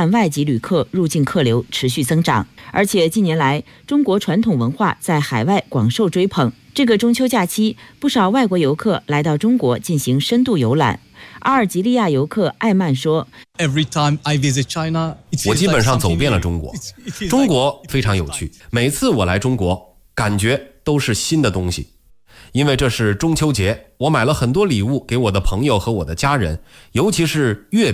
岸外籍旅客入境客流持续增长，而且近年来中国传统文化在海外广受追捧。这个中秋假期，不少外国游客来到中国进行深度游览。阿尔及利亚游客艾曼说：“ 我基本上走遍了中国，中国非常有趣。每次我来中国，感觉都是新的东西。因为这是中秋节，我买了很多礼物给我的朋友和我的家人，尤其是月饼。